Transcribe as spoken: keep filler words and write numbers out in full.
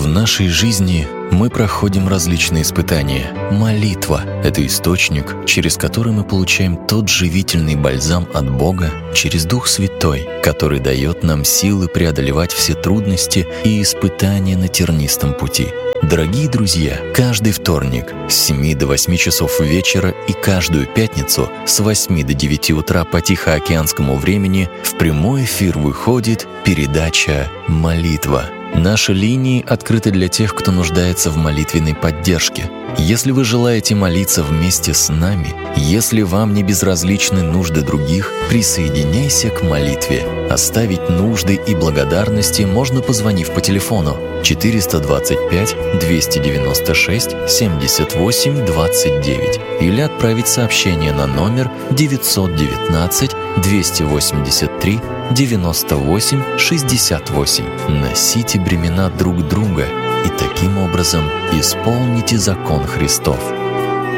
нашей жизни мы проходим различные испытания. Молитва – это источник, через который мы получаем тот живительный бальзам от Бога через Дух Святой, который дает нам силы преодолевать все трудности и испытания на тернистом пути. Дорогие друзья, каждый вторник с семи до восьми часов вечера и каждую пятницу с восьми до девяти утра по тихоокеанскому времени в прямой эфир выходит передача «Молитва». Наши линии открыты для тех, кто нуждается в молитвенной поддержке. Если вы желаете молиться вместе с нами, если вам не безразличны нужды других, присоединяйся к молитве. Оставить нужды и благодарности можно, позвонив по телефону четыреста двадцать пять двести девяносто шесть семьдесят восемь двадцать девять или отправить сообщение на номер девятьсот девятнадцать двести восемьдесят три девяносто восемь шестьдесят восемь. Носите бремена друг друга и таким образом исполните закон Христов.